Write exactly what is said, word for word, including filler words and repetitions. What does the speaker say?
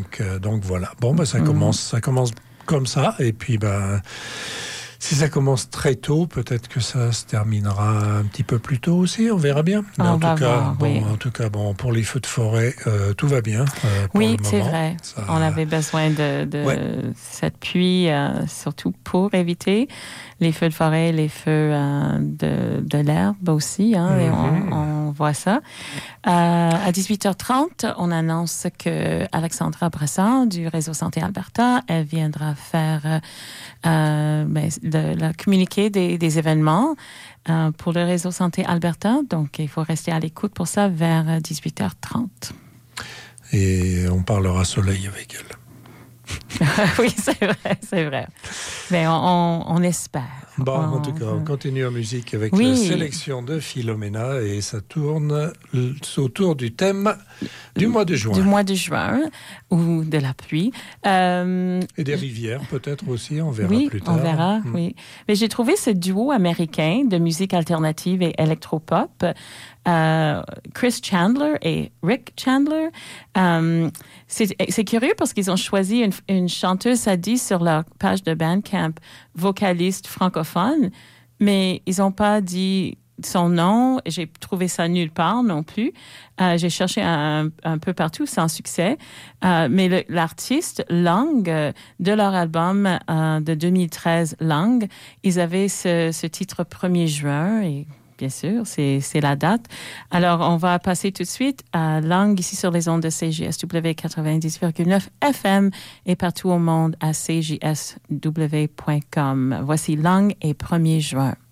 Donc, euh, donc voilà. Bon, ben, ça, mmh. commence, ça commence comme ça. Et puis, ben, si ça commence très tôt, peut-être que ça se terminera un petit peu plus tôt aussi. On verra bien. Mais on en, va tout cas, voir, bon, oui. en tout cas, bon, pour les feux de forêt, euh, tout va bien. Euh, pour oui, le c'est moment. vrai. Ça... On avait besoin de, de ouais. cette pluie, euh, surtout pour éviter les feux de forêt, les feux euh, de, de l'herbe aussi. Hein, mm-hmm. et on, on voit ça. Euh, à dix-huit heures trente, on annonce que Alexandra Bressan du Réseau Santé Alberta, elle viendra faire euh, ben, le, le communiqué des, des événements euh, pour le Réseau Santé Alberta. Donc, il faut rester à l'écoute pour ça vers dix-huit heures trente. Et on parlera soleil avec elle. oui, c'est vrai, c'est vrai. Mais on, on, on espère. Bon, on, en tout cas, on continue en musique avec oui. la sélection de Philomena et ça tourne autour du thème du mois de juin. Du mois de juin ou de la pluie. Euh, et des rivières peut-être aussi, on verra oui, plus tard. on verra, mmh. oui. Mais j'ai trouvé ce duo américain de musique alternative et électropop, euh, Chris Chandler et Rick Chandler. Euh, c'est, c'est curieux parce qu'ils ont choisi une, une chanteuse, ça dit sur leur page de Bandcamp, vocaliste francophone, mais ils n'ont pas dit son nom. J'ai trouvé ça nulle part non plus. Euh, j'ai cherché un, un peu partout sans succès. Euh, mais le, l'artiste, Lang, euh, de leur album euh, de deux mille treize, Lang, ils avaient ce, ce titre premier juin et bien sûr, c'est, c'est la date. Alors, on va passer tout de suite à Lang, ici sur les ondes de C J S W quatre-vingt-dix virgule neuf F M et partout au monde à c j s w point com. Voici Lang et premier juin.